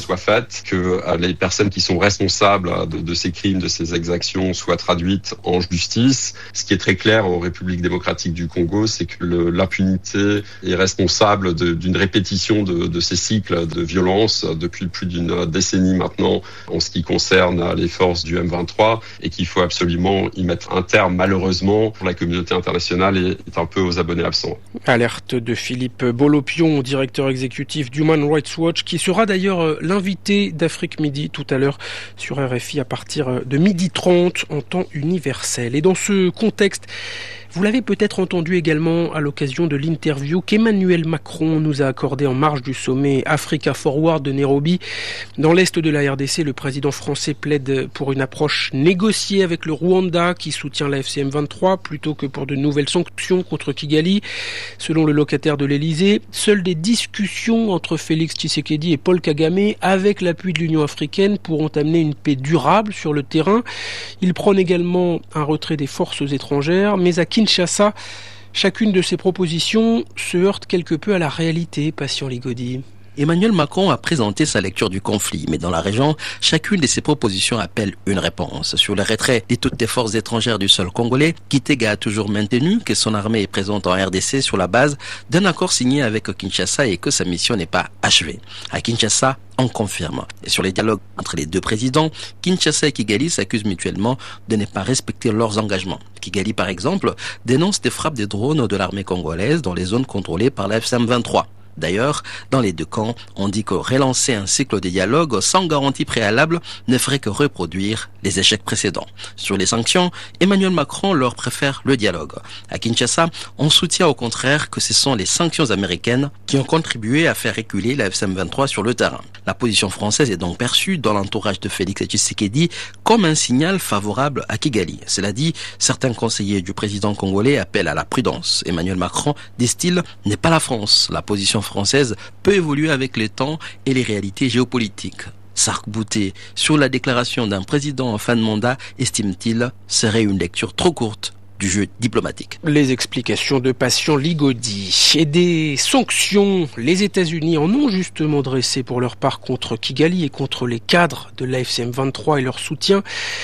soit faite, que les personnes qui sont responsables de ces crimes, de ces exactions soient traduites en justice. Ce qui est très clair en République démocratique du Congo, c'est que l'impunité est responsable d'une répétition de ces cycles de violence depuis plus d'une décennie maintenant en ce qui concerne les forces du M23 et qu'il faut absolument y mettre un terme. Malheureusement, la communauté internationale est un peu aux abonnés absents. Alerte de Philippe Bolopion, directeur exécutif d'Human Rights Watch, qui sera d'ailleurs l'invité d'Afrique Midi tout à l'heure sur RFI à partir de 12h30 en temps universel. Et dans ce contexte, vous l'avez peut-être entendu également à l'occasion de l'interview qu'Emmanuel Macron nous a accordée en marge du sommet Africa Forward de Nairobi. Dans l'est de la RDC, le président français plaide pour une approche négociée avec le Rwanda qui soutient la FCM 23 plutôt que pour de nouvelles sanctions contre Kigali. Selon le locataire de l'Elysée, seules des discussions entre Félix Tshisekedi et Paul Kagame avec l'appui de l'Union africaine pourront amener une paix durable sur le terrain. Il prône également un retrait des forces étrangères, mais à Kinshasa, chacune de ces propositions se heurte quelque peu à la réalité, Patient Ligodi. Emmanuel Macron a présenté sa lecture du conflit, mais dans la région, chacune de ses propositions appelle une réponse. Sur le retrait de toutes les forces étrangères du sol congolais, Kitega a toujours maintenu que son armée est présente en RDC sur la base d'un accord signé avec Kinshasa et que sa mission n'est pas achevée. À Kinshasa, on confirme. Et sur les dialogues entre les deux présidents, Kinshasa et Kigali s'accusent mutuellement de ne pas respecter leurs engagements. Kigali, par exemple, dénonce des frappes de drones de l'armée congolaise dans les zones contrôlées par la FCM 23. D'ailleurs, dans les deux camps, on dit que relancer un cycle de dialogue sans garantie préalable ne ferait que reproduire les échecs précédents. Sur les sanctions, Emmanuel Macron leur préfère le dialogue. À Kinshasa, on soutient au contraire que ce sont les sanctions américaines qui ont contribué à faire reculer la FCM 23 sur le terrain. La position française est donc perçue dans l'entourage de Félix Tshisekedi comme un signal favorable à Kigali. Cela dit, certains conseillers du président congolais appellent à la prudence. Emmanuel Macron, disent-ils, n'est pas la France. La position française peut évoluer avec le temps et les réalités géopolitiques. S'arc-bouter sur la déclaration d'un président en fin de mandat, estime-t-il, serait une lecture trop courte du jeu diplomatique. Les explications de Patient Ligodi. Et des sanctions, les États-Unis en ont justement dressé pour leur part contre Kigali et contre les cadres de la FCM 23 et leur soutien.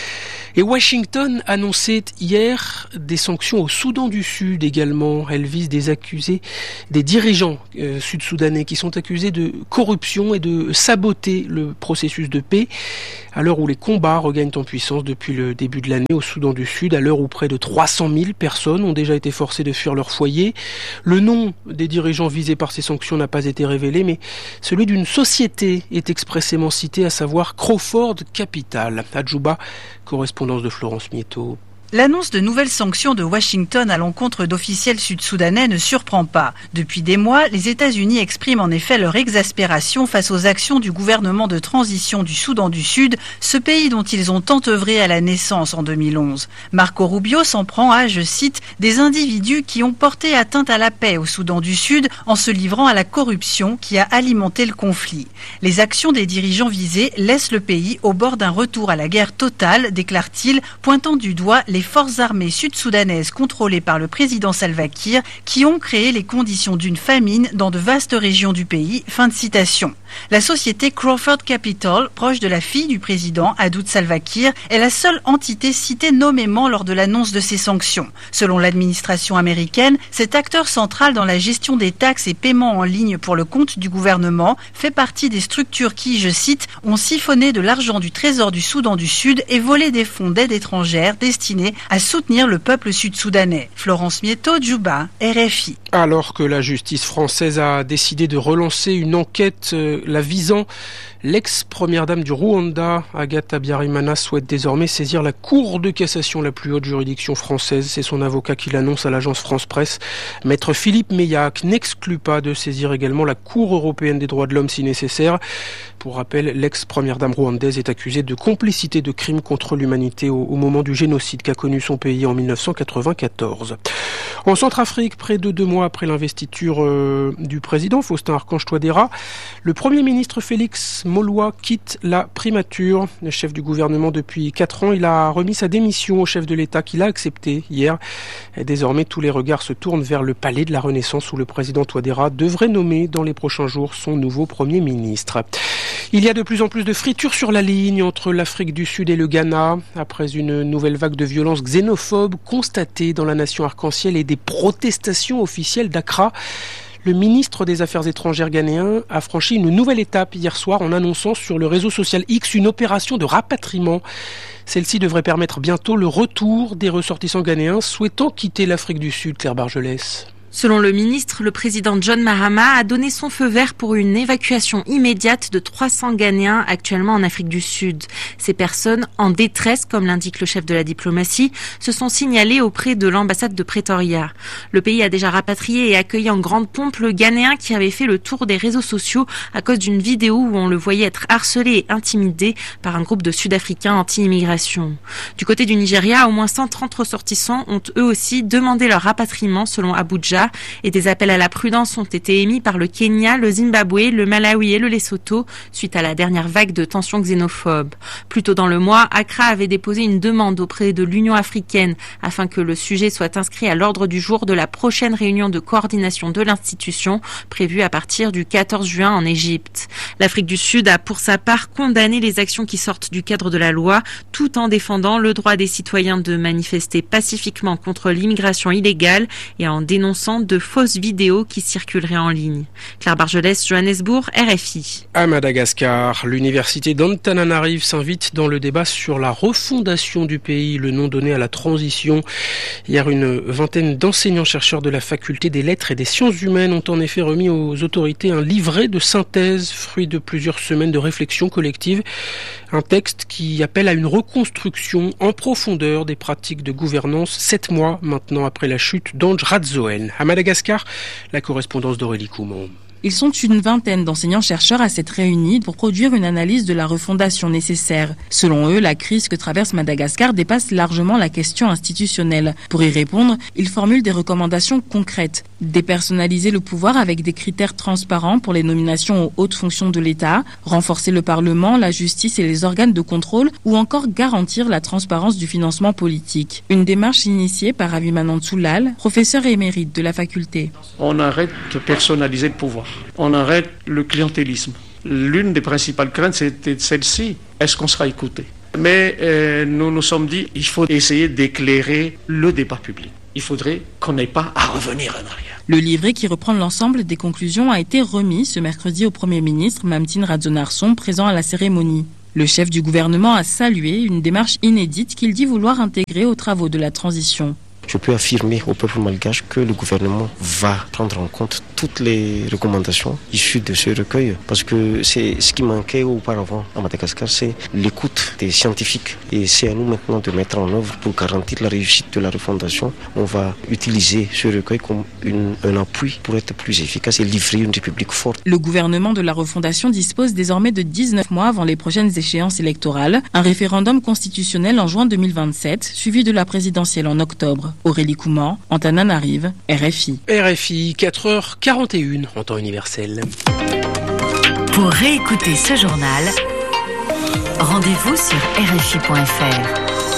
Et Washington annonçait hier des sanctions au Soudan du Sud également. Elles visent des accusés, des dirigeants sud-soudanais qui sont accusés de corruption et de saboter le processus de paix. À l'heure où les combats regagnent en puissance depuis le début de l'année au Soudan du Sud, à l'heure où près de 300 000 personnes ont déjà été forcées de fuir leur foyer. Le nom des dirigeants visés par ces sanctions n'a pas été révélé, mais celui d'une société est expressément cité, à savoir Crawford Capital. À Djouba, correspondance de Florence Mietto. L'annonce de nouvelles sanctions de Washington à l'encontre d'officiels sud-soudanais ne surprend pas. Depuis des mois, les États-Unis expriment en effet leur exaspération face aux actions du gouvernement de transition du Soudan du Sud, ce pays dont ils ont tant œuvré à la naissance en 2011. Marco Rubio s'en prend à, je cite, des individus qui ont porté atteinte à la paix au Soudan du Sud en se livrant à la corruption qui a alimenté le conflit. Les actions des dirigeants visés laissent le pays au bord d'un retour à la guerre totale, déclare-t-il, pointant du doigt les forces armées sud-soudanaises contrôlées par le président Salva Kiir qui ont créé les conditions d'une famine dans de vastes régions du pays. Fin de citation. La société Crawford Capital, proche de la fille du président Hadout Salva Kiir, est la seule entité citée nommément lors de l'annonce de ces sanctions. Selon l'administration américaine, cet acteur central dans la gestion des taxes et paiements en ligne pour le compte du gouvernement fait partie des structures qui, je cite, ont siphonné de l'argent du trésor du Soudan du Sud et volé des fonds d'aide étrangère destinés à soutenir le peuple sud-soudanais. Florence Mietto, Djouba, RFI. Alors que la justice française a décidé de relancer une enquête la visant, l'ex-première dame du Rwanda, Agatha Habyarimana, souhaite désormais saisir la Cour de cassation, la plus haute juridiction française. C'est son avocat qui l'annonce à l'agence France-Presse. Maître Philippe Meillac n'exclut pas de saisir également la Cour européenne des droits de l'homme si nécessaire. Pour rappel, l'ex-première dame rwandaise est accusée de complicité de crimes contre l'humanité au moment du génocide qu'a connu son pays en 1994. En Centrafrique, près de 2 mois après l'investiture du président Faustin Archange Touadéra, le Premier ministre Félix Moloua quitte la primature. Le chef du gouvernement depuis 4 ans, il a remis sa démission au chef de l'État qu'il a accepté hier. Et désormais, tous les regards se tournent vers le palais de la Renaissance où le président Touadéra devrait nommer dans les prochains jours son nouveau Premier ministre. Il y a de plus en plus de fritures sur la ligne entre l'Afrique du Sud et le Ghana, après une nouvelle vague de violence xénophobe constatée dans la nation arc-en-ciel et des protestations officielles d'Accra. Le ministre des Affaires étrangères ghanéen a franchi une nouvelle étape hier soir en annonçant sur le réseau social X une opération de rapatriement. Celle-ci devrait permettre bientôt le retour des ressortissants ghanéens souhaitant quitter l'Afrique du Sud. Claire Bargelès. Selon le ministre, le président John Mahama a donné son feu vert pour une évacuation immédiate de 300 Ghanéens actuellement en Afrique du Sud. Ces personnes, en détresse, comme l'indique le chef de la diplomatie, se sont signalées auprès de l'ambassade de Pretoria. Le pays a déjà rapatrié et accueilli en grande pompe le Ghanéen qui avait fait le tour des réseaux sociaux à cause d'une vidéo où on le voyait être harcelé et intimidé par un groupe de Sud-Africains anti-immigration. Du côté du Nigeria, au moins 130 ressortissants ont eux aussi demandé leur rapatriement selon Abuja. Et des appels à la prudence ont été émis par le Kenya, le Zimbabwe, le Malawi et le Lesotho suite à la dernière vague de tensions xénophobes. Plus tôt dans le mois, Accra avait déposé une demande auprès de l'Union africaine afin que le sujet soit inscrit à l'ordre du jour de la prochaine réunion de coordination de l'institution prévue à partir du 14 juin en Égypte. L'Afrique du Sud a pour sa part condamné les actions qui sortent du cadre de la loi tout en défendant le droit des citoyens de manifester pacifiquement contre l'immigration illégale et en dénonçant de fausses vidéos qui circuleraient en ligne. Claire Bargelès, Johannesburg, RFI. À Madagascar, l'université d'Antananarive s'invite dans le débat sur la refondation du pays, le nom donné à la transition. Hier, une vingtaine d'enseignants-chercheurs de la faculté des lettres et des sciences humaines ont en effet remis aux autorités un livret de synthèse, fruit de plusieurs semaines de réflexion collective. Un texte qui appelle à une reconstruction en profondeur des pratiques de gouvernance 7 mois maintenant après la chute d'Ange Radzoen. À Madagascar, la correspondance d'Aurélie Coumont. Ils sont une vingtaine d'enseignants-chercheurs à s'être réunis pour produire une analyse de la refondation nécessaire. Selon eux, la crise que traverse Madagascar dépasse largement la question institutionnelle. Pour y répondre, ils formulent des recommandations concrètes. Dépersonnaliser le pouvoir avec des critères transparents pour les nominations aux hautes fonctions de l'État, renforcer le Parlement, la justice et les organes de contrôle ou encore garantir la transparence du financement politique. Une démarche initiée par Avimanand Soulal, professeur émérite de la faculté. On arrête de personnaliser le pouvoir. On arrête le clientélisme. L'une des principales craintes, c'était celle-ci. Est-ce qu'on sera écouté ? Mais nous nous sommes dit, il faut essayer d'éclairer le débat public. Il faudrait qu'on n'ait pas à revenir en arrière. Le livret qui reprend l'ensemble des conclusions a été remis ce mercredi au Premier ministre Mamtine Radzonarsong, présent à la cérémonie. Le chef du gouvernement a salué une démarche inédite qu'il dit vouloir intégrer aux travaux de la transition. Je peux affirmer au peuple malgache que le gouvernement va prendre en compte toutes les recommandations issues de ce recueil, parce que c'est ce qui manquait auparavant à Madagascar, c'est l'écoute des scientifiques. Et c'est à nous maintenant de mettre en œuvre pour garantir la réussite de la refondation. On va utiliser ce recueil comme un appui pour être plus efficace et livrer une république forte. Le gouvernement de la refondation dispose désormais de 19 mois avant les prochaines échéances électorales, un référendum constitutionnel en juin 2027, suivi de la présidentielle en octobre. Aurélie Coumont, Antananarive, RFI. RFI, 4h41 en temps universel. Pour réécouter ce journal, rendez-vous sur RFI.fr.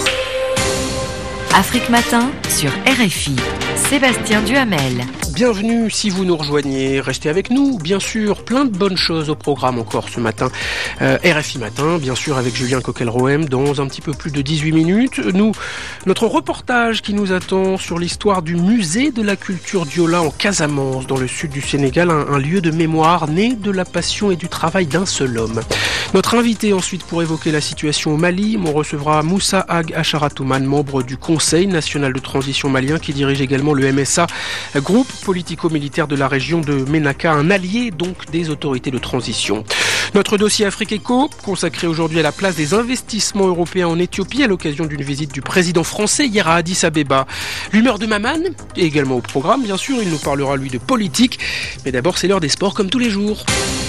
Afrique Matin sur RFI. Sébastien Duhamel. Bienvenue si vous nous rejoignez, restez avec nous, bien sûr, plein de bonnes choses au programme encore ce matin. RFI Matin, bien sûr, avec Julien Coquel-Rohem dans un petit peu plus de 18 minutes. Notre reportage qui nous attend sur l'histoire du musée de la culture Diola en Casamance, dans le sud du Sénégal, un lieu de mémoire né de la passion et du travail d'un seul homme. Notre invité ensuite pour évoquer la situation au Mali, on recevra Moussa Ag Acharatouman, membre du Conseil national de transition malien qui dirige également le MSA, groupe politico-militaire de la région de Ménaka, un allié donc des autorités de transition. Notre dossier Afrique Éco, consacré aujourd'hui à la place des investissements européens en Éthiopie à l'occasion d'une visite du président français hier à Addis Abeba. L'humeur de Maman, et également au programme bien sûr, il nous parlera lui de politique, mais d'abord c'est l'heure des sports comme tous les jours.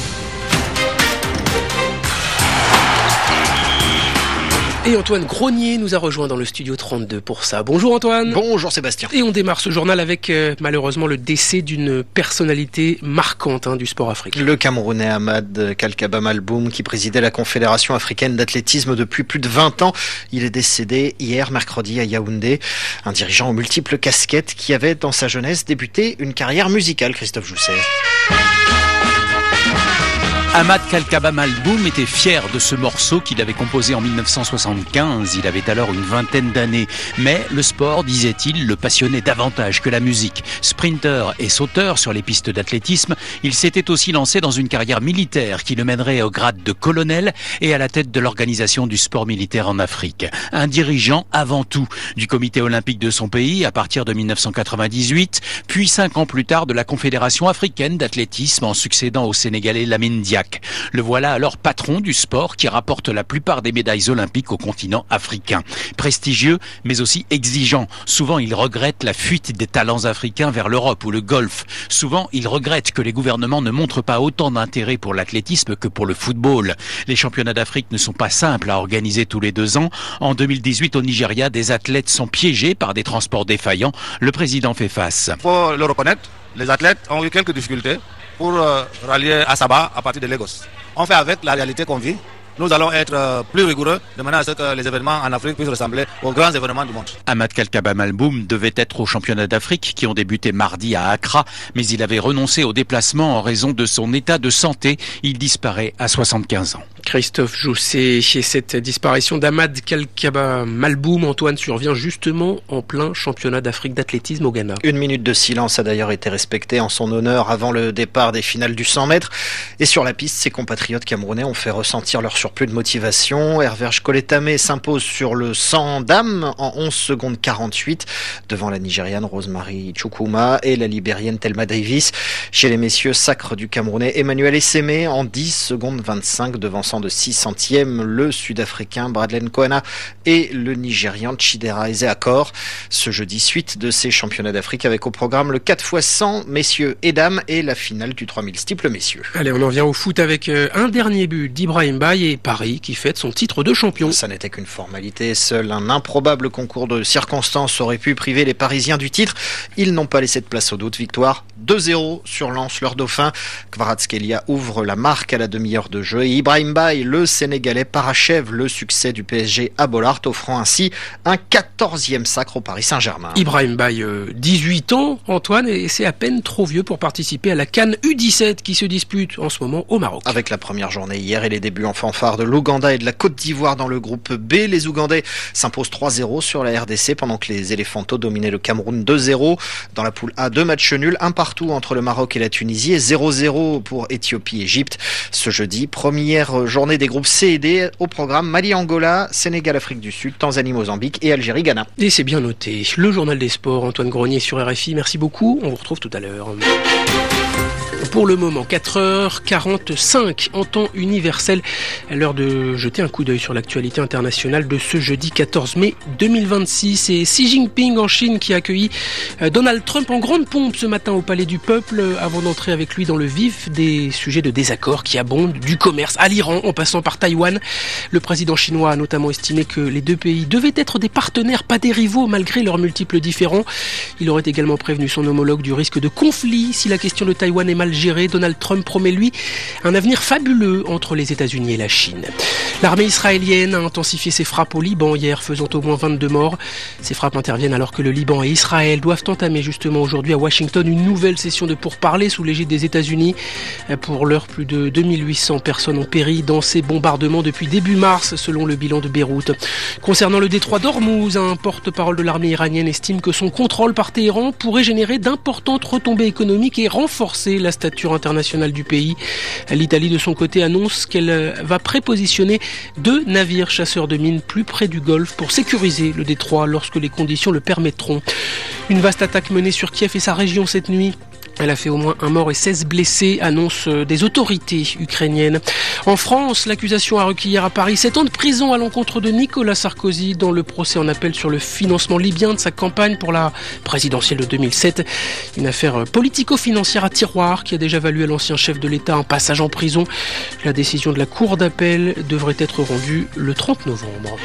Et Antoine Gronier nous a rejoint dans le studio 32 pour ça. Bonjour Antoine. Bonjour Sébastien. Et on démarre ce journal avec malheureusement le décès d'une personnalité marquante du sport africain. Le Camerounais Ahmad Kalkaba Malboum, qui présidait la Confédération africaine d'athlétisme depuis plus de 20 ans. Il est décédé hier mercredi à Yaoundé. Un dirigeant aux multiples casquettes qui avait dans sa jeunesse débuté une carrière musicale, Christophe Jousset. Ahmad Kalkaba Malboum était fier de ce morceau qu'il avait composé en 1975. Il avait alors une vingtaine d'années. Mais le sport, disait-il, le passionnait davantage que la musique. Sprinter et sauteur sur les pistes d'athlétisme, il s'était aussi lancé dans une carrière militaire qui le mènerait au grade de colonel et à la tête de l'organisation du sport militaire en Afrique. Un dirigeant avant tout du comité olympique de son pays à partir de 1998, puis 5 ans plus tard de la Confédération africaine d'athlétisme en succédant au Sénégalais Lamine Diack. Le voilà alors patron du sport qui rapporte la plupart des médailles olympiques au continent africain. Prestigieux, mais aussi exigeant. Souvent, il regrette la fuite des talents africains vers l'Europe ou le Golfe. Souvent, il regrette que les gouvernements ne montrent pas autant d'intérêt pour l'athlétisme que pour le football. Les championnats d'Afrique ne sont pas simples à organiser tous les 2 ans. En 2018, au Nigeria, des athlètes sont piégés par des transports défaillants. Le président fait face. Il faut le reconnaître, les athlètes ont eu quelques difficultés pour rallier Asaba à partir de Lagos. On fait avec la réalité qu'on vit. Nous allons être plus rigoureux de manière à ce que les événements en Afrique puissent ressembler aux grands événements du monde. Ahmad Kalkaba Malboum devait être aux championnats d'Afrique qui ont débuté mardi à Accra, mais il avait renoncé au déplacement en raison de son état de santé. Il disparaît à 75 ans. Christophe Jousset, chez cette disparition d'Ahmad Kalkaba Malboum, Antoine, survient justement en plein championnat d'Afrique d'athlétisme au Ghana. 1 minute de silence a d'ailleurs été respectée en son honneur avant le départ des finales du 100 mètres. Et sur la piste, ses compatriotes camerounais ont fait ressentir leur surplus de motivation. Herverge Koletame s'impose sur le 100 dames en 11 secondes 48 devant la Nigériane Rosemary Chukwuma et la Libérienne Thelma Davis. Chez les messieurs, sacre du Camerounais Emmanuel Esseme en 10 secondes 25 devançant de 6 centièmes le Sud-Africain Bradley Nkoana et le Nigérian Chidera Ezeakor. Ce jeudi, suite de ces championnats d'Afrique avec au programme le 4x100 messieurs et dames et la finale du 3000 steeple messieurs. Allez, on en vient au foot avec un dernier but d'Ibrahim Baye et Paris qui fête son titre de champion. Ça n'était qu'une formalité. Seul un improbable concours de circonstances aurait pu priver les Parisiens du titre. Ils n'ont pas laissé de place au doute. Victoire 2-0 sur Lens, leur dauphin. Kvaratskhelia ouvre la marque à la demi-heure de jeu et Ibrahim Baye, le Sénégalais, parachève le succès du PSG à Bollaert, offrant ainsi un 14e sacre au Paris Saint-Germain. Ibrahim Baye, 18 ans, Antoine, et c'est à peine trop vieux pour participer à la CAN U17 qui se dispute en ce moment au Maroc. Avec la première journée hier et les débuts en fanfare de l'Ouganda et de la Côte d'Ivoire dans le groupe B, les Ougandais s'imposent 3-0 sur la RDC pendant que les Éléphantos dominaient le Cameroun 2-0. Dans la poule A, 2 matchs nuls, un partout entre le Maroc et la Tunisie et 0-0 pour Éthiopie-Égypte. Ce jeudi, première journée des groupes C et D au programme Mali-Angola, Sénégal-Afrique du Sud, Tanzanie-Mozambique et Algérie-Ghana. Et c'est bien noté. Le journal des sports, Antoine Grenier sur RFI. Merci beaucoup. On vous retrouve tout à l'heure. Pour le moment, 4h45 en temps universel, à l'heure de jeter un coup d'œil sur l'actualité internationale de ce jeudi 14 mai 2026. Et Xi Jinping en Chine qui a accueilli Donald Trump en grande pompe ce matin au Palais du Peuple avant d'entrer avec lui dans le vif des sujets de désaccord qui abondent du commerce à l'Iran en passant par Taïwan. Le président chinois a notamment estimé que les deux pays devaient être des partenaires, pas des rivaux malgré leurs multiples différends. Il aurait également prévenu son homologue du risque de conflit si la question de Taïwan est mal gérée. Donald Trump promet lui un avenir fabuleux entre les États-Unis et la Chine. L'armée israélienne a intensifié ses frappes au Liban hier, faisant au moins 22 morts. Ces frappes interviennent alors que le Liban et Israël doivent entamer justement aujourd'hui à Washington une nouvelle session de pourparlers sous l'égide des États-Unis. Pour l'heure, plus de 2800 personnes ont péri dans ces bombardements depuis début mars, selon le bilan de Beyrouth. Concernant le détroit d'Ormuz, un porte-parole de l'armée iranienne estime que son contrôle par Téhéran pourrait générer d'importantes retombées économiques et renforcer la stature internationale du pays. L'Italie, de son côté, annonce qu'elle va prépositionner 2 navires chasseurs de mines plus près du Golfe pour sécuriser le détroit lorsque les conditions le permettront. Une vaste attaque menée sur Kiev et sa région cette nuit. Elle a fait au moins 1 mort et 16 blessés, annonce des autorités ukrainiennes. En France, l'accusation a requis hier à Paris 7 ans de prison à l'encontre de Nicolas Sarkozy dans le procès en appel sur le financement libyen de sa campagne pour la présidentielle de 2007. Une affaire politico-financière à tiroir qui a déjà valu à l'ancien chef de l'État un passage en prison. La décision de la Cour d'appel devrait être rendue le 30 novembre.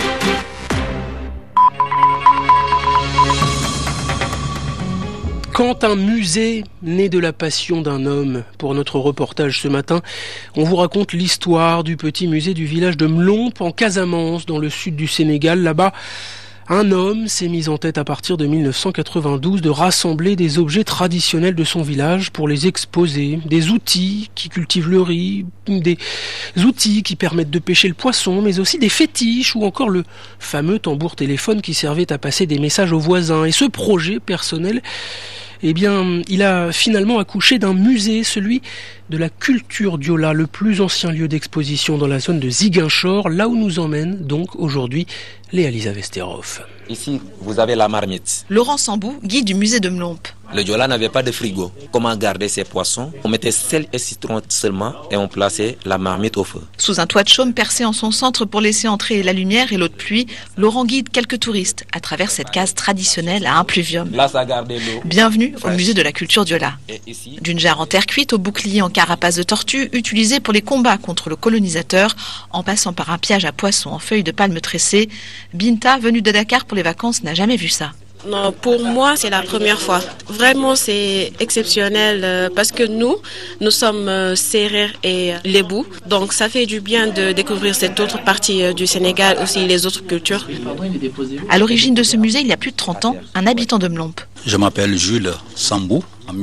Quand un musée naît de la passion d'un homme, pour notre reportage ce matin, on vous raconte l'histoire du petit musée du village de Mlomp en Casamance, dans le sud du Sénégal. Là-bas, Un homme s'est mis en tête à partir de 1992 de rassembler des objets traditionnels de son village pour les exposer. Des outils qui cultivent le riz, des outils qui permettent de pêcher le poisson, mais aussi des fétiches ou encore le fameux tambour téléphone qui servait à passer des messages aux voisins. Et ce projet personnel, eh bien, il a finalement accouché d'un musée, celui de la culture Diola, le plus ancien lieu d'exposition dans la zone de Ziguinchor, là où nous emmène donc aujourd'hui Léa-Lisa Vesterhoff. Ici, vous avez la marmite. Laurent Sambou, guide du musée de Mlomp. Le Diola n'avait pas de frigo. Comment garder ses poissons? On mettait sel et citron seulement et on plaçait la marmite au feu. Sous un toit de chaume percé en son centre pour laisser entrer la lumière et l'eau de pluie, Laurent guide quelques touristes à travers cette case traditionnelle à impluvium. Là, ça gardait l'eau. Bienvenue au musée de la culture Diola. D'une jarre en terre cuite au bouclier en carapace de tortue utilisé pour les combats contre le colonisateur, en passant par un piège à poissons en feuilles de palme tressées, Binta, venue de Dakar pour les vacances, n'a jamais vu ça. Non, pour moi, c'est la première fois. Vraiment, c'est exceptionnel parce que nous sommes Sérères et Lébou. Donc, ça fait du bien de découvrir cette autre partie du Sénégal, aussi les autres cultures. À l'origine de ce musée, il y a plus de 30 ans, un habitant de Mlomp. Je m'appelle Jules Sambou. En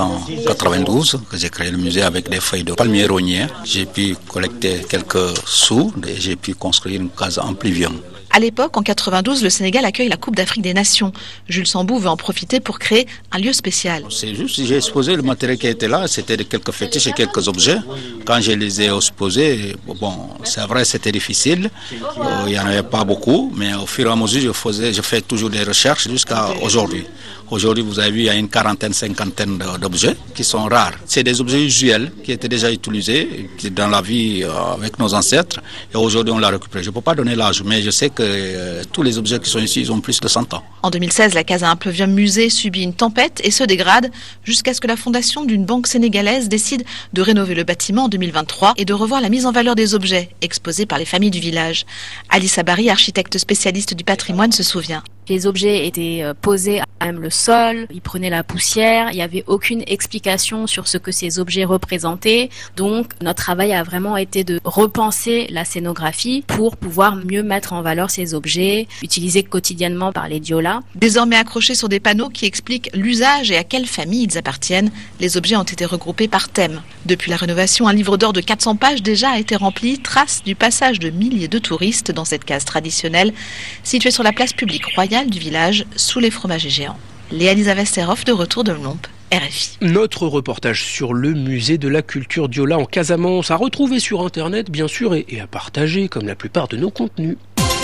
1992, j'ai créé le musée avec des feuilles de palmier rognier. J'ai pu collecter quelques sous et j'ai pu construire une case en pluvium. À l'époque, en 92, le Sénégal accueille la Coupe d'Afrique des Nations. Jules Sambou veut en profiter pour créer un lieu spécial. C'est juste, j'ai exposé le matériel qui était là, c'était quelques fétiches et quelques objets. Quand je les ai exposés, bon, c'est vrai, c'était difficile. Il n'y en avait pas beaucoup, mais au fur et à mesure, je fais toujours des recherches jusqu'à aujourd'hui. Aujourd'hui, vous avez vu, il y a une cinquantaine d'objets qui sont rares. C'est des objets usuels qui étaient déjà utilisés dans la vie avec nos ancêtres. Et aujourd'hui, on l'a récupéré. Je ne peux pas donner l'âge, mais je sais que tous les objets qui sont ici, ils ont plus de 100 ans. En 2016, la case à impluvium musée subit une tempête et se dégrade jusqu'à ce que la fondation d'une banque sénégalaise décide de rénover le bâtiment en 2023 et de revoir la mise en valeur des objets exposés par les familles du village. Alice Abari, architecte spécialiste du patrimoine, se souvient. Les objets étaient posés à même le sol, ils prenaient la poussière, il n'y avait aucune explication sur ce que ces objets représentaient. Donc notre travail a vraiment été de repenser la scénographie pour pouvoir mieux mettre en valeur ces objets, utilisés quotidiennement par les Diola. Désormais accrochés sur des panneaux qui expliquent l'usage et à quelle famille ils appartiennent, les objets ont été regroupés par thème. Depuis la rénovation, un livre d'or de 400 pages déjà a été rempli, trace du passage de milliers de touristes dans cette case traditionnelle, située sur la place publique royale du village, sous les fromagers géants. Léa-Lisa Vesterhoff, de retour de Mlomp, RFI. Notre reportage sur le musée de la culture Diola en Casamance, à retrouver sur Internet, bien sûr, et à partager, comme la plupart de nos contenus.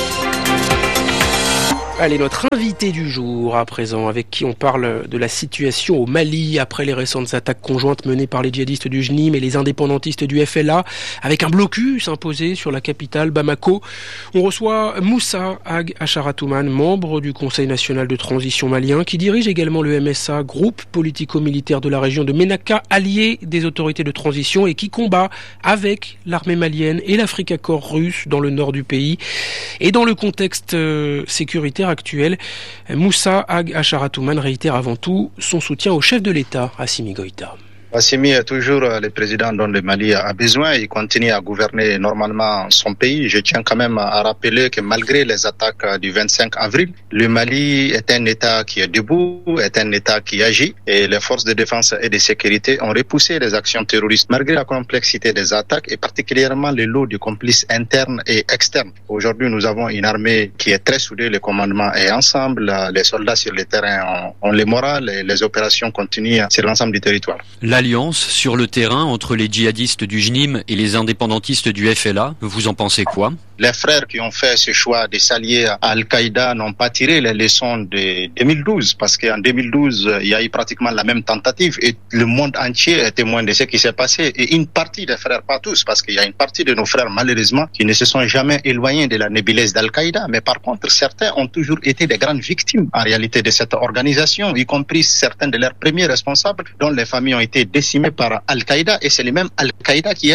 Allez, notre invité du jour à présent, avec qui on parle de la situation au Mali après les récentes attaques conjointes menées par les djihadistes du JNIM et les indépendantistes du FLA, avec un blocus imposé sur la capitale Bamako. On reçoit Moussa Ag Acharatouman, membre du Conseil national de transition malien, qui dirige également le MSA, groupe politico-militaire de la région de Ménaka, allié des autorités de transition et qui combat avec l'armée malienne et l'Africa Corps russe dans le nord du pays. Et dans le contexte sécuritaire actuel, Moussa Ag Acharatouman réitère avant tout son soutien au chef de l'État, Assimi Goïta. Assimi est toujours le président dont le Mali a besoin. Il continue à gouverner normalement son pays. Je tiens quand même à rappeler que malgré les attaques du 25 avril, le Mali est un État qui est debout, est un État qui agit et les forces de défense et de sécurité ont repoussé les actions terroristes malgré la complexité des attaques et particulièrement les lots de complices internes et externes. Aujourd'hui, nous avons une armée qui est très soudée, le commandement est ensemble, les soldats sur le terrain ont le moral et les opérations continuent sur l'ensemble du territoire. L'alliance sur le terrain entre les djihadistes du JNIM et les indépendantistes du FLA, vous en pensez quoi ? Les frères qui ont fait ce choix de s'allier à Al-Qaïda n'ont pas tiré les leçons de 2012 parce qu'en 2012, il y a eu pratiquement la même tentative et le monde entier est témoin de ce qui s'est passé. Et une partie des frères, pas tous, parce qu'il y a une partie de nos frères malheureusement qui ne se sont jamais éloignés de la nébuleuse d'Al-Qaïda, mais par contre certains ont toujours été des grandes victimes en réalité de cette organisation, y compris certains de leurs premiers responsables dont les familles ont été décimées par Al-Qaïda et c'est le même Al-Qaïda qui est là.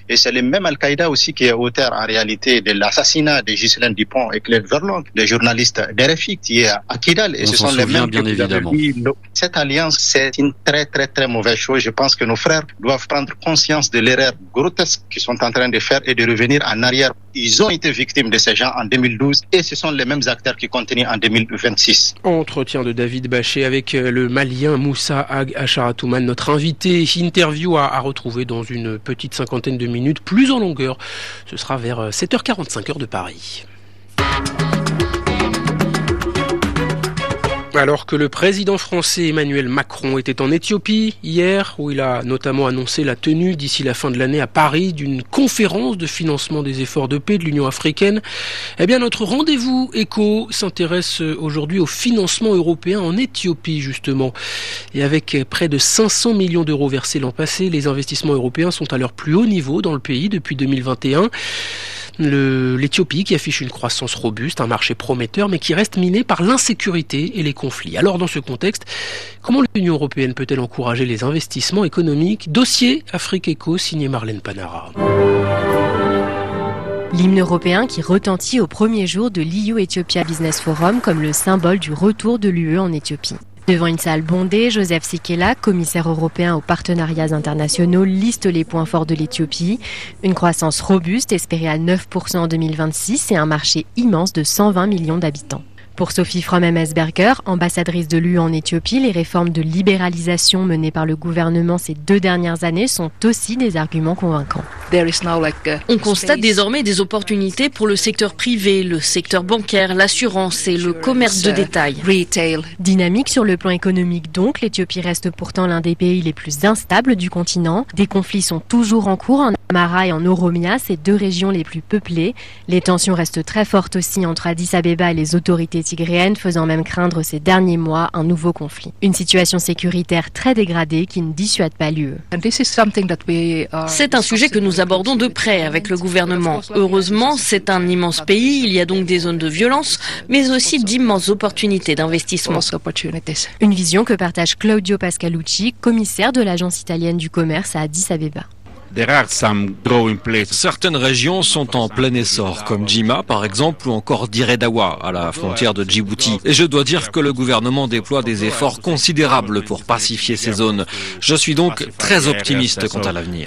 Et c'est le même Al-Qaïda aussi qui est auteur en réalité de l'assassinat de Ghislaine Dupont et Claire Verlon, des journalistes d'RFI qui est à Kidal. Et ce sont les mêmes bien évidemment. Cette alliance, c'est une très très très mauvaise chose. Je pense que nos frères doivent prendre conscience de l'erreur grotesque qu'ils sont en train de faire et de revenir en arrière. Ils ont été victimes de ces gens en 2012 et ce sont les mêmes acteurs qui continuent en 2026. Entretien de David Bachet avec le Malien Moussa Ag Acharatoumane, notre invité. Interview à retrouver dans une petite cinquantaine de minutes, plus en longueur. Ce sera vers 7h45 heure de Paris. Alors que le président français Emmanuel Macron était en Éthiopie hier, où il a notamment annoncé la tenue d'ici la fin de l'année à Paris d'une conférence de financement des efforts de paix de l'Union africaine, eh bien notre rendez-vous éco s'intéresse aujourd'hui au financement européen en Éthiopie justement. Et avec près de 500 millions d'euros versés l'an passé, les investissements européens sont à leur plus haut niveau dans le pays depuis 2021. L'Éthiopie qui affiche une croissance robuste, un marché prometteur, mais qui reste miné par l'insécurité et les conflits. Alors dans ce contexte, comment l'Union européenne peut-elle encourager les investissements économiques ? Dossier Afrique Éco signé Marlène Panara. L'hymne européen qui retentit au premier jour de l'EU Ethiopia Business Forum comme le symbole du retour de l'UE en Éthiopie. Devant une salle bondée, Joseph Sikela, commissaire européen aux partenariats internationaux, liste les points forts de l'Éthiopie. Une croissance robuste, espérée à 9% en 2026 et un marché immense de 120 millions d'habitants. Pour Sophie Fromm-Emesberger, ambassadrice de l'UE en Éthiopie, les réformes de libéralisation menées par le gouvernement ces 2 dernières années sont aussi des arguments convaincants. On constate désormais des opportunités pour le secteur privé, le secteur bancaire, l'assurance et le commerce de détail. Dynamique sur le plan économique donc, l'Éthiopie reste pourtant l'un des pays les plus instables du continent. Des conflits sont toujours en cours en Amhara et en Oromia, ces 2 régions les plus peuplées. Les tensions restent très fortes aussi entre Addis Abeba et les autorités tigréenne, faisant même craindre ces derniers mois un nouveau conflit. Une situation sécuritaire très dégradée qui ne dissuade pas l'UE. C'est un sujet que nous abordons de près avec le gouvernement. Heureusement, c'est un immense pays, il y a donc des zones de violence, mais aussi d'immenses opportunités d'investissement. Une vision que partage Claudio Pascalucci, commissaire de l'agence italienne du commerce à Addis Abeba. Certaines régions sont en plein essor, comme Jima par exemple, ou encore Diredawa, à la frontière de Djibouti. Et je dois dire que le gouvernement déploie des efforts considérables pour pacifier ces zones. Je suis donc très optimiste quant à l'avenir.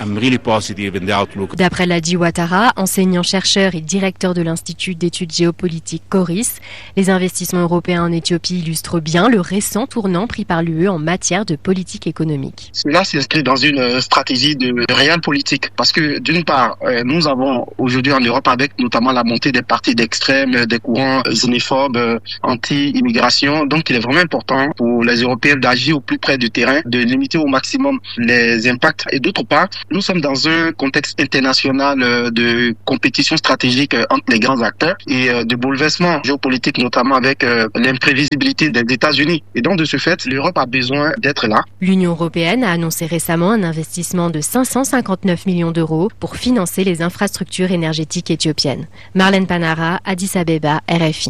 D'après Ladi Ouattara, enseignant-chercheur et directeur de l'Institut d'études géopolitiques Coris, les investissements européens en Éthiopie illustrent bien le récent tournant pris par l'UE en matière de politique économique. Cela s'inscrit dans une stratégie de réel politique. Parce que d'une part, nous avons aujourd'hui en Europe, avec notamment la montée des partis d'extrême, des courants xénophobes, anti-immigration, donc il est vraiment important pour les Européens d'agir au plus près du terrain, de limiter au maximum les impacts. Et d'autre part, nous sommes dans un contexte international de compétition stratégique entre les grands acteurs et de bouleversement géopolitique, notamment avec l'imprévisibilité des États-Unis. Et donc de ce fait, l'Europe a besoin d'être là. L'Union européenne a annoncé récemment un investissement de 559 millions d'euros pour financer les infrastructures énergétiques éthiopiennes. Marlène Panara, Addis Abeba, RFI.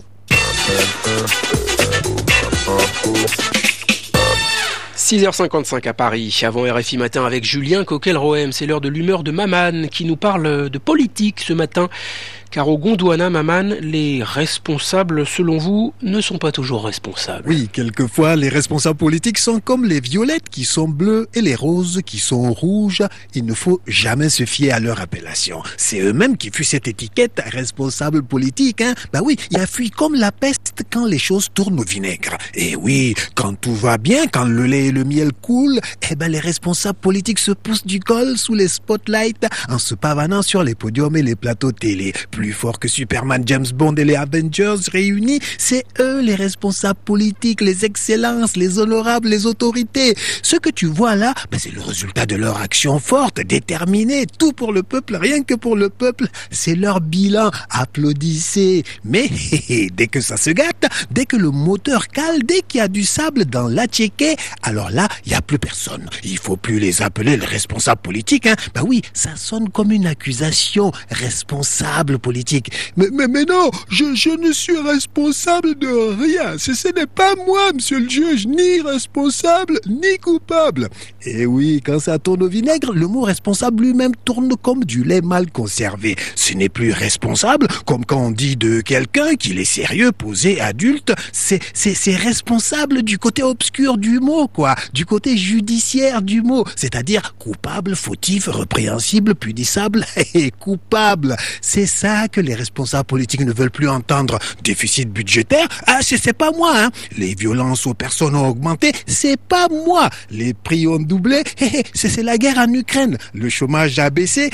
6h55 à Paris, avant RFI Matin avec Julien Coquel-Rohem. C'est l'heure de l'humeur de Maman qui nous parle de politique ce matin. Car au Gondwana, Maman, les responsables, selon vous, ne sont pas toujours responsables. Oui, quelquefois, les responsables politiques sont comme les violettes qui sont bleues et les roses qui sont rouges. Il ne faut jamais se fier à leur appellation. C'est eux-mêmes qui fuient cette étiquette responsable politique. Oui, il a fui comme la peste quand les choses tournent au vinaigre. Et oui, quand tout va bien, quand le lait et le miel coulent, les responsables politiques se poussent du col sous les spotlights en se pavanant sur les podiums et les plateaux télé. Plus fort que Superman, James Bond et les Avengers réunis, c'est eux les responsables politiques, les excellences, les honorables, les autorités. Ce que tu vois là, c'est le résultat de leur action forte, déterminée, tout pour le peuple, rien que pour le peuple. C'est leur bilan. Applaudissez. Mais dès que ça se gâte, dès que le moteur cale, dès qu'il y a du sable dans la tchéquée, alors là, il n'y a plus personne. Il faut plus les appeler les responsables politiques. Oui, ça sonne comme une accusation. Responsable politique. politique. Mais non, je ne suis responsable de rien. Ce n'est pas moi, monsieur le juge, ni responsable, ni coupable. Et oui, quand ça tourne au vinaigre, le mot responsable lui-même tourne comme du lait mal conservé. Ce n'est plus responsable, comme quand on dit de quelqu'un qu'il est sérieux, posé, adulte. C'est responsable du côté obscur du mot, quoi. Du côté judiciaire du mot. C'est-à-dire coupable, fautif, répréhensible, punissable et coupable. C'est ça que les responsables politiques ne veulent plus entendre. Déficit budgétaire? Ah, c'est pas moi, hein. Les violences aux personnes ont augmenté? C'est pas moi. Les prix ont doublé? C'est la guerre en Ukraine. Le chômage a baissé?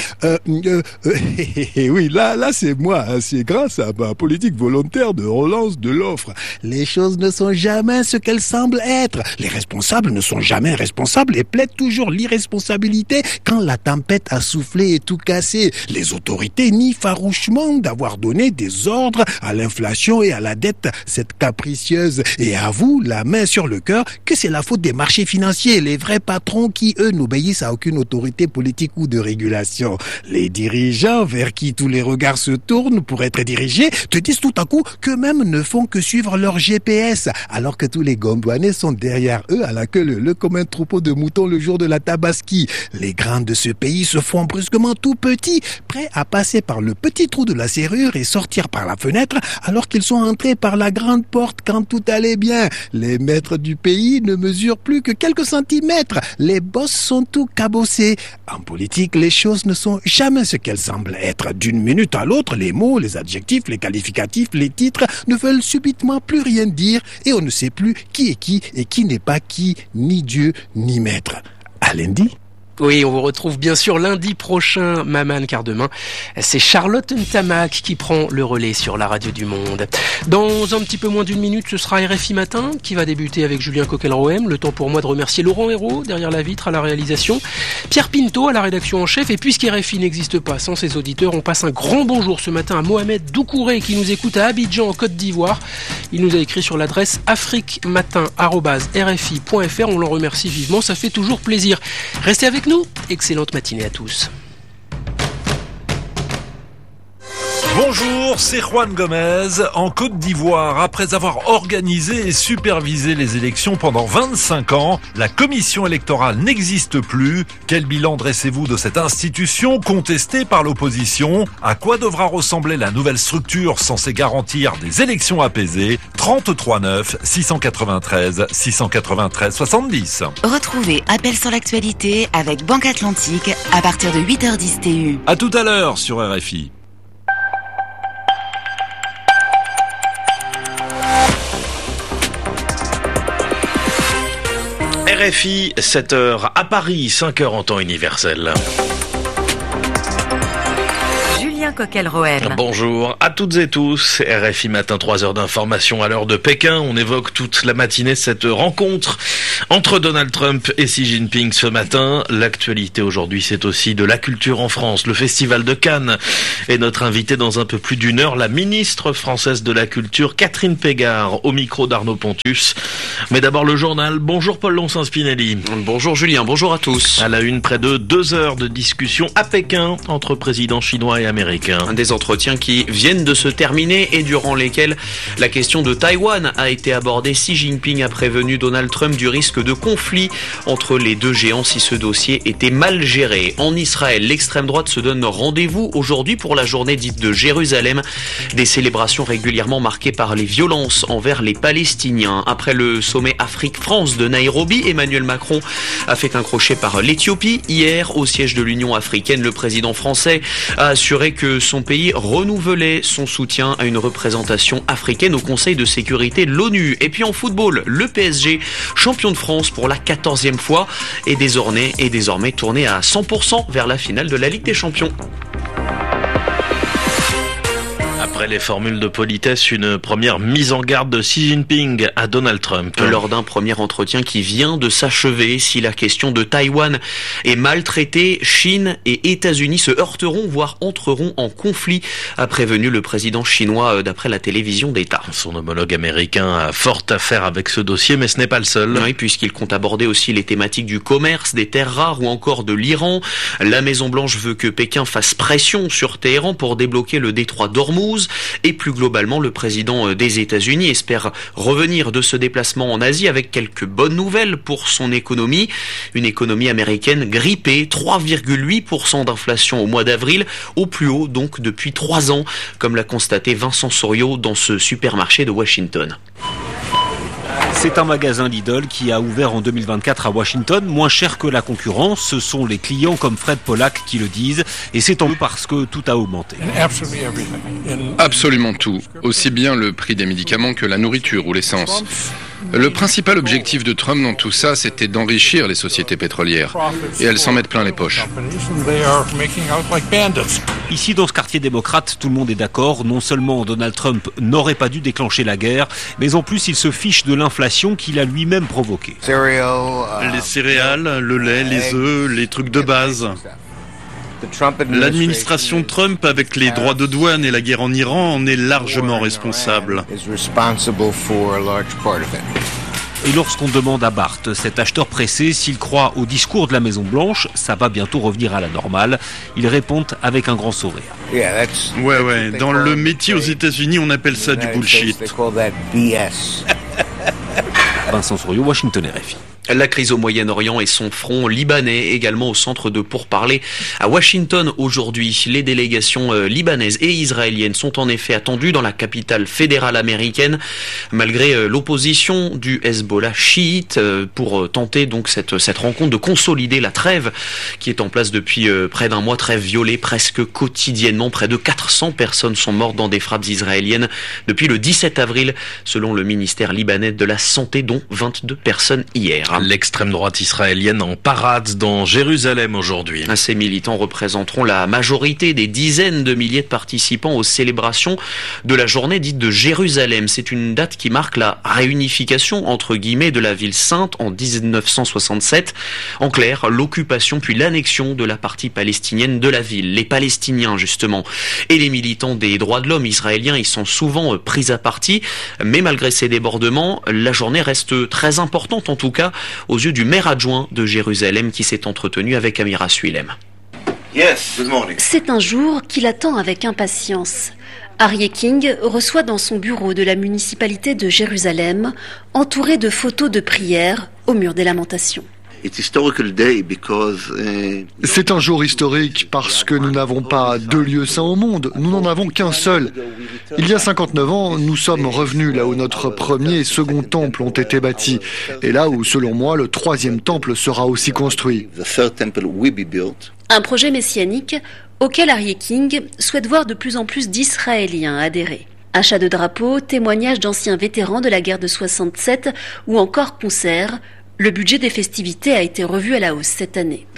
Oui, là c'est moi. Hein. C'est grâce à ma politique volontaire de relance de l'offre. Les choses ne sont jamais ce qu'elles semblent être. Les responsables ne sont jamais responsables et plaident toujours l'irresponsabilité quand la tempête a soufflé et tout cassé. Les autorités nient farouchement d'avoir donné des ordres à l'inflation et à la dette, cette capricieuse, et avouent, la main sur le cœur, que c'est la faute des marchés financiers, les vrais patrons qui, eux, n'obéissent à aucune autorité politique ou de régulation. Les dirigeants, vers qui tous les regards se tournent pour être dirigés, te disent tout à coup qu'eux-mêmes ne font que suivre leur GPS, alors que tous les Gondouanais sont derrière eux à la queue leu comme un troupeau de moutons le jour de la Tabaski. Les grands de ce pays se font brusquement tout petits, prêts à passer par le petit trou de la serrure et sortir par la fenêtre, alors qu'ils sont entrés par la grande porte quand tout allait bien. Les maîtres du pays ne mesurent plus que quelques centimètres. Les boss sont tout cabossés. En politique, les choses ne sont jamais ce qu'elles semblent être. D'une minute à l'autre, les mots, les adjectifs, les qualificatifs, les titres ne veulent subitement plus rien dire et on ne sait plus qui est qui et qui n'est pas qui, ni Dieu, ni maître. À lundi. Oui, on vous retrouve bien sûr lundi prochain, Maman, car demain, c'est Charlotte Ntamak qui prend le relais sur la radio du Monde. Dans un petit peu moins d'une minute, ce sera RFI Matin qui va débuter avec Julien Coquel-Rohem. Le temps pour moi de remercier Laurent Hérault, derrière la vitre à la réalisation, Pierre Pinto à la rédaction en chef. Et puisqu'RFI n'existe pas sans ses auditeurs, on passe un grand bonjour ce matin à Mohamed Doucouré qui nous écoute à Abidjan en Côte d'Ivoire. Il nous a écrit sur l'adresse afriquematin@rfi.fr. On l'en remercie vivement, ça fait toujours plaisir. Restez avec nous. Excellente matinée à tous. Bonjour, c'est Juan Gomez en Côte d'Ivoire. Après avoir organisé et supervisé les élections pendant 25 ans, la commission électorale n'existe plus. Quel bilan dressez-vous de cette institution contestée par l'opposition? À quoi devra ressembler la nouvelle structure censée garantir des élections apaisées? 33 9 693 693 70. Retrouvez Appel sur l'actualité avec Banque Atlantique à partir de 8h10 TU. À tout à l'heure sur RFI. RFI, 7h à Paris, 5h en temps universel. Coquel-Rohem. Bonjour à toutes et tous. RFI Matin, 3 heures d'information à l'heure de Pékin. On évoque toute la matinée cette rencontre entre Donald Trump et Xi Jinping ce matin. L'actualité aujourd'hui, c'est aussi de la culture en France, le Festival de Cannes. Et notre invitée dans un peu plus d'une heure, la ministre française de la Culture, Catherine Pégard, au micro d'Arnaud Pontus. Mais d'abord le journal. Bonjour Paul Lonsin-Spinelli. Bonjour Julien, bonjour à tous. À la une, près de 2 heures de discussion à Pékin entre présidents chinois et américains. Des entretiens qui viennent de se terminer et durant lesquels la question de Taïwan a été abordée. Xi Jinping a prévenu Donald Trump du risque de conflit entre les deux géants si ce dossier était mal géré. En Israël, l'extrême droite se donne rendez-vous aujourd'hui pour la journée dite de Jérusalem. Des célébrations régulièrement marquées par les violences envers les Palestiniens. Après le sommet Afrique-France de Nairobi, Emmanuel Macron a fait un crochet par l'Éthiopie. Hier, au siège de l'Union africaine, le président français a assuré que son pays renouvelait son soutien à une représentation africaine au Conseil de sécurité de l'ONU. Et puis en football, le PSG, champion de France pour la 14e fois, est désormais tourné à 100% vers la finale de la Ligue des Champions. Après les formules de politesse, une première mise en garde de Xi Jinping à Donald Trump. Lors d'un premier entretien qui vient de s'achever, si la question de Taïwan est mal traitée, Chine et États-Unis se heurteront, voire entreront en conflit, a prévenu le président chinois d'après la télévision d'État. Son homologue américain a fort à faire avec ce dossier, mais ce n'est pas le seul. Oui, puisqu'il compte aborder aussi les thématiques du commerce, des terres rares ou encore de l'Iran. La Maison-Blanche veut que Pékin fasse pression sur Téhéran pour débloquer le détroit d'Ormuz. Et plus globalement, le président des États-Unis espère revenir de ce déplacement en Asie avec quelques bonnes nouvelles pour son économie. Une économie américaine grippée, 3,8% d'inflation au mois d'avril, au plus haut donc depuis 3 ans, comme l'a constaté Vincent Soriot dans ce supermarché de Washington. C'est un magasin Lidl qui a ouvert en 2024 à Washington, moins cher que la concurrence. Ce sont les clients comme Fred Pollack qui le disent, et c'est tant mieux parce que tout a augmenté. Absolument tout, aussi bien le prix des médicaments que la nourriture ou l'essence. Le principal objectif de Trump dans tout ça, c'était d'enrichir les sociétés pétrolières. Et elles s'en mettent plein les poches. Ici, dans ce quartier démocrate, tout le monde est d'accord. Non seulement Donald Trump n'aurait pas dû déclencher la guerre, mais en plus, il se fiche de l'inflation qu'il a lui-même provoquée. Les céréales, le lait, les œufs, les trucs de base. L'administration Trump, avec les droits de douane et la guerre en Iran, en est largement responsable. Et lorsqu'on demande à Bart, cet acheteur pressé, s'il croit au discours de la Maison-Blanche, ça va bientôt revenir à la normale, il répond avec un grand sourire. Ouais, dans le métier aux États-Unis, on appelle ça du bullshit. Vincent Soriot, Washington RFI. La crise au Moyen-Orient et son front libanais également au centre de pourparlers à Washington aujourd'hui. Les délégations libanaises et israéliennes sont en effet attendues dans la capitale fédérale américaine, malgré l'opposition du Hezbollah chiite pour tenter donc cette rencontre de consolider la trêve qui est en place depuis près d'un mois, trêve violée presque quotidiennement. Près de 400 personnes sont mortes dans des frappes israéliennes depuis le 17 avril, selon le ministère libanais de la Santé, dont 22 personnes hier. L'extrême droite israélienne en parade dans Jérusalem aujourd'hui. Ces militants représenteront la majorité des dizaines de milliers de participants aux célébrations de la journée dite de Jérusalem. C'est une date qui marque la réunification entre guillemets de la ville sainte en 1967. En clair, l'occupation puis l'annexion de la partie palestinienne de la ville. Les Palestiniens justement et les militants des droits de l'homme israéliens y sont souvent pris à partie. Mais malgré ces débordements, la journée reste très importante en tout cas aux yeux du maire adjoint de Jérusalem qui s'est entretenu avec Amira Suilem. C'est un jour qu'il attend avec impatience. Aryeh King reçoit dans son bureau de la municipalité de Jérusalem, entouré de photos de prières au mur des lamentations. C'est un jour historique parce que nous n'avons pas 2 lieux saints au monde, nous n'en avons qu'un seul. Il y a 59 ans, nous sommes revenus là où notre premier et second temple ont été bâtis, et là où, selon moi, le 3e temple sera aussi construit. Un projet messianique auquel Aryeh King souhaite voir de plus en plus d'Israéliens adhérer. Achat de drapeaux, témoignages d'anciens vétérans de la guerre de 67 ou encore concerts. Le budget des festivités a été revu à la hausse cette année.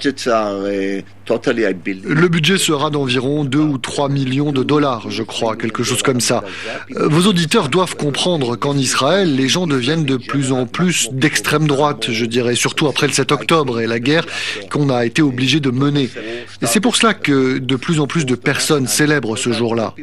Le budget sera d'environ 2 ou 3 millions de dollars, je crois, quelque chose comme ça. Vos auditeurs doivent comprendre qu'en Israël, les gens deviennent de plus en plus d'extrême droite, je dirais, surtout après le 7 octobre et la guerre qu'on a été obligé de mener. Et c'est pour cela que de plus en plus de personnes célèbrent ce jour-là.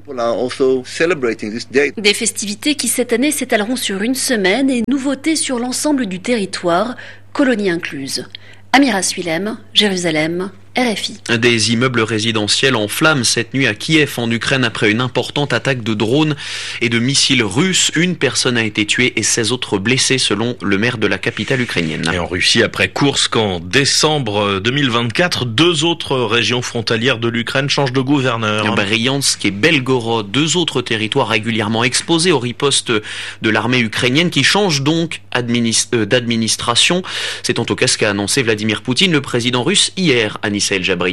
Des festivités qui cette année s'étaleront sur une semaine et nouveautés sur l'ensemble du territoire, colonies incluses. Amira Suilem, Jérusalem, RFI. Des immeubles résidentiels en flammes cette nuit à Kiev en Ukraine après une importante attaque de drones et de missiles russes. Une personne a été tuée et 16 autres blessés selon le maire de la capitale ukrainienne. Et en Russie, après Koursk en décembre 2024, 2 autres régions frontalières de l'Ukraine changent de gouverneur. Bryansk et Belgorod, 2 autres territoires régulièrement exposés aux ripostes de l'armée ukrainienne qui changent donc d'administration. C'est en tout cas ce qu'a annoncé Vladimir Poutine, le président russe, hier à Nissa El Jabri.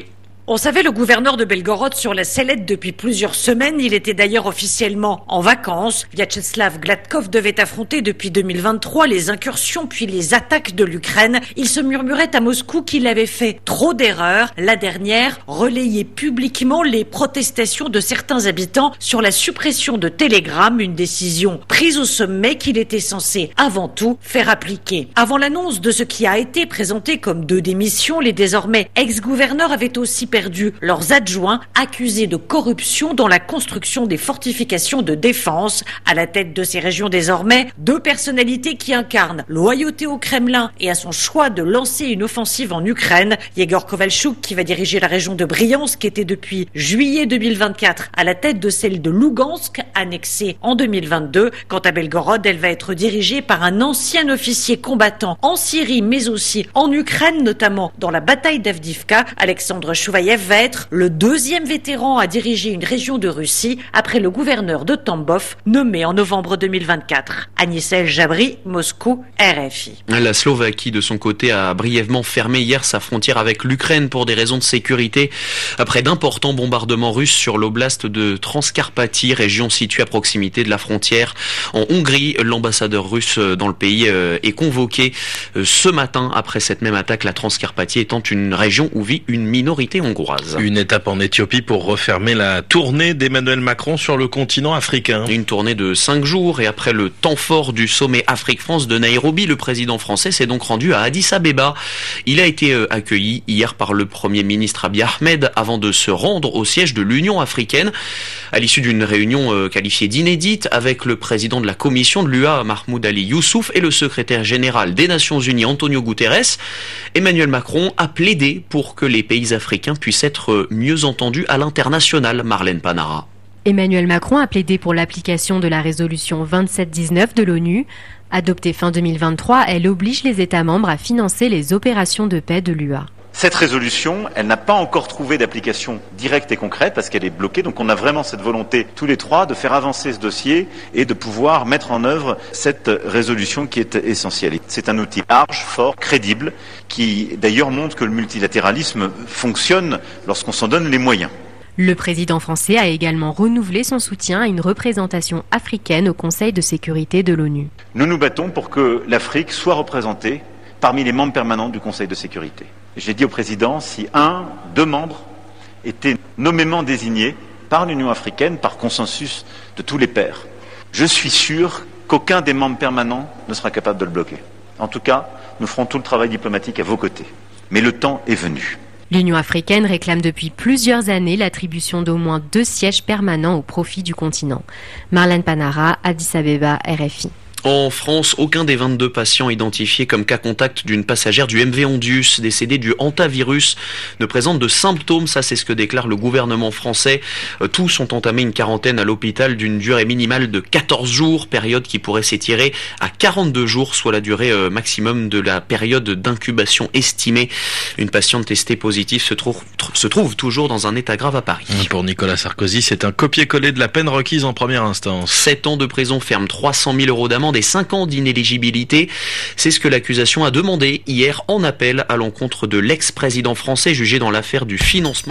On savait le gouverneur de Belgorod sur la sellette depuis plusieurs semaines. Il était d'ailleurs officiellement en vacances. Vyacheslav Gladkov devait affronter depuis 2023 les incursions puis les attaques de l'Ukraine. Il se murmurait à Moscou qu'il avait fait trop d'erreurs. La dernière relayait publiquement les protestations de certains habitants sur la suppression de Telegram, une décision prise au sommet qu'il était censé avant tout faire appliquer. Avant l'annonce de ce qui a été présenté comme 2 démissions, les désormais ex-gouverneurs avaient aussi perdu leurs adjoints accusés de corruption dans la construction des fortifications de défense. À la tête de ces régions désormais, 2 personnalités qui incarnent loyauté au Kremlin et à son choix de lancer une offensive en Ukraine. Yegor Kovalchuk, qui va diriger la région de Briansk, était depuis juillet 2024 à la tête de celle de Lugansk, annexée en 2022. Quant à Belgorod, elle va être dirigée par un ancien officier combattant en Syrie, mais aussi en Ukraine, notamment dans la bataille d'Avdivka. Alexandre Chouvaïev va être le 2e vétéran à diriger une région de Russie après le gouverneur de Tambov, nommé en novembre 2024. Agnès Jabri, Moscou, RFI. La Slovaquie, de son côté, a brièvement fermé hier sa frontière avec l'Ukraine pour des raisons de sécurité, après d'importants bombardements russes sur l'oblast de Transcarpathie, région située à proximité de la frontière. En Hongrie, l'ambassadeur russe dans le pays est convoqué ce matin après cette même attaque, la Transcarpathie étant une région où vit une minorité hongroise. Une étape en Éthiopie pour refermer la tournée d'Emmanuel Macron sur le continent africain. Une tournée de 5 jours et après le temps fort du sommet Afrique-France de Nairobi, le président français s'est donc rendu à Addis Abeba. Il a été accueilli hier par le Premier ministre Abiy Ahmed avant de se rendre au siège de l'Union africaine. À l'issue d'une réunion qualifiée d'inédite avec le président de la commission de l'UA, Mahmoud Ali Youssouf, et le secrétaire général des Nations Unies, Antonio Guterres, Emmanuel Macron a plaidé pour que les pays africains puissent être mieux entendus à l'international. Marlène Panara. Emmanuel Macron a plaidé pour l'application de la résolution 2719 de l'ONU. Adoptée fin 2023, elle oblige les États membres à financer les opérations de paix de l'UA. Cette résolution, elle n'a pas encore trouvé d'application directe et concrète parce qu'elle est bloquée. Donc on a vraiment cette volonté, tous les 3, de faire avancer ce dossier et de pouvoir mettre en œuvre cette résolution qui est essentielle. C'est un outil large, fort, crédible, qui d'ailleurs montre que le multilatéralisme fonctionne lorsqu'on s'en donne les moyens. Le président français a également renouvelé son soutien à une représentation africaine au Conseil de sécurité de l'ONU. Nous nous battons pour que l'Afrique soit représentée parmi les membres permanents du Conseil de sécurité. J'ai dit au président, si 2 membres étaient nommément désignés par l'Union africaine, par consensus de tous les pairs, je suis sûr qu'aucun des membres permanents ne sera capable de le bloquer. En tout cas, nous ferons tout le travail diplomatique à vos côtés. Mais le temps est venu. L'Union africaine réclame depuis plusieurs années l'attribution d'au moins 2 sièges permanents au profit du continent. Marlène Panara, Addis Abeba, RFI. En France, aucun des 22 patients identifiés comme cas contact d'une passagère du MV Ondius décédée du hantavirus ne présente de symptômes. Ça, c'est ce que déclare le gouvernement français. Tous ont entamé une quarantaine à l'hôpital d'une durée minimale de 14 jours, période qui pourrait s'étirer à 42 jours, soit la durée maximum de la période d'incubation estimée. Une patiente testée positive se trouve toujours dans un état grave à Paris. Pour Nicolas Sarkozy, c'est un copier-coller de la peine requise en première instance. 7 ans de prison ferme, 300 000 € d'amende et 5 ans d'inéligibilité. C'est ce que l'accusation a demandé hier en appel à l'encontre de l'ex-président français jugé dans l'affaire du financement.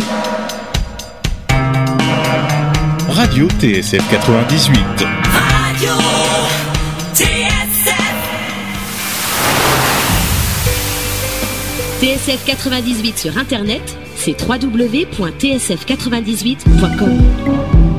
Radio TSF 98. Radio TSF. TSF 98 sur Internet, c'est www.tsf98.com.